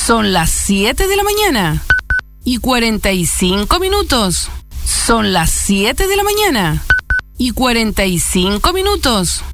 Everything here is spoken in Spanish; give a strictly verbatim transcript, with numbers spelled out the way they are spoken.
Son las siete de la mañana y cuarenta y cinco minutos. Son las siete de la mañana y cuarenta y cinco minutos.